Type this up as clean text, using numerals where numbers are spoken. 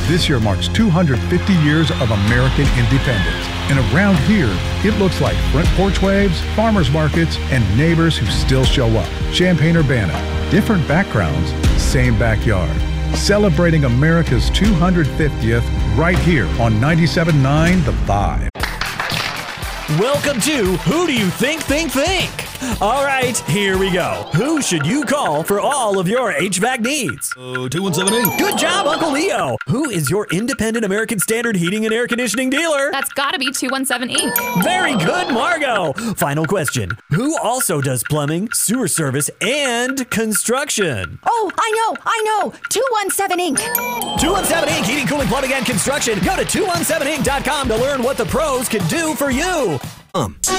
This year marks 250 years of American independence. And around here, it looks like front porch waves, farmers markets, and neighbors who still show up. Champaign-Urbana, different backgrounds, same backyard. Celebrating America's 250th right here on 97.9 The Vibe. Welcome to Who Do You Think? All right, here we go. Who should you call for all of your HVAC needs? 2178. Good job, Uncle Leo. Who is your independent American Standard heating and air conditioning dealer? That's gotta be 217 Inc. Very good, Margot. Final question. Who also does plumbing, sewer service, and construction? Oh, I know. 217 Inc. 217 Inc. Heating, cooling, plumbing, and construction. Go to 217inc.com to learn what the pros can do for you.